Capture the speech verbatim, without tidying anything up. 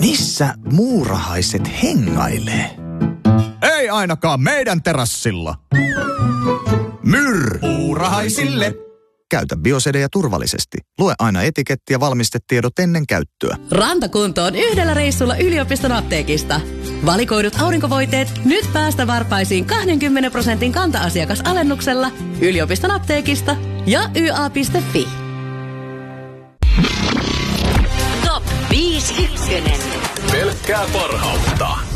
Missä muurahaiset hengailee? Ei ainakaan meidän terassilla. Myr! Muurahaisille! Käytä Biosedejä turvallisesti. Lue aina etiketti ja valmistetiedot ennen käyttöä. Rantakuntoon yhdellä reissulla yliopiston apteekista. Valikoidut aurinkovoiteet nyt päästä varpaisiin kaksikymmentä prosentin kanta-asiakasalennuksella yliopiston apteekista ja y a piste f i. Top viisi ykkönen. Pelkkää parhautta.